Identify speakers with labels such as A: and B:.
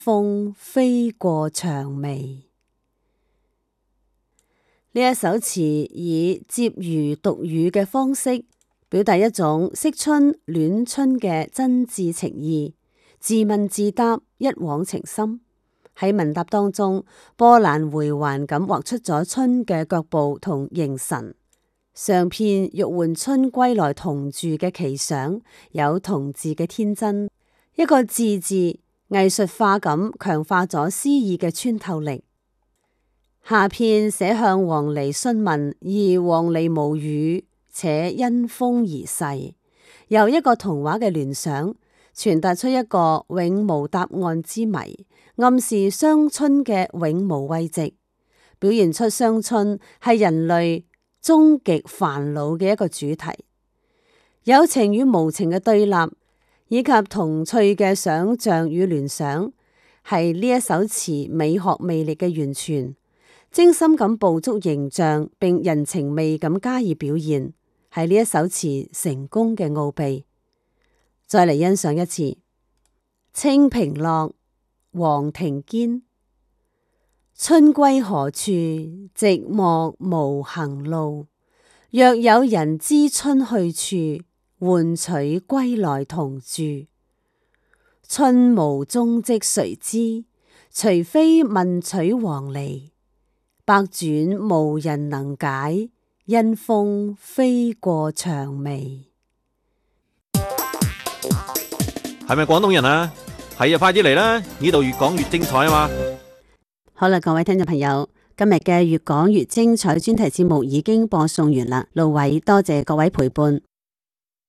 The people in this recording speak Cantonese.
A: 風飛過薔薇。呢一首詞以接魚讀語嘅方式，表達一種惜春戀春嘅真摯情意，自問自答，一往情深。喺問答當中，波瀾迴環咁畫出咗春嘅腳步同形神。上片欲喚春歸來同住嘅奇想，有同志嘅天真，一個字字藝術化咁強化咗詩意嘅穿透力。下片寫向黃鸝詢問，而黃鸝無語，且因風而逝，由一個童話嘅聯想，傳達出一個永無答案之謎，暗示傷春嘅永無慰藉，表現出傷春係人類終極煩惱嘅一個主題。有情與無情嘅對立，以及童趣嘅想象與聯想，係呢一首詞美學魅力嘅完全。精心咁捕捉形象，並人情味咁加以表現，係呢一首詞成功嘅奧秘。再嚟欣賞一次《清平樂》黃庭堅。春歸何處？寂寞無行路。若有人知春去處，喚取歸來同住。春無蹤跡誰知？除非問取黃鸝。百轉無人能解，因風飛過薔薇。
B: 係咪廣東人啊？係啊，快啲嚟啦！呢度越講越精彩啊嘛！
A: 好啦，各位聽眾朋友，今日嘅越講越精彩專題節目已經播送完啦。盧偉多謝各位陪伴。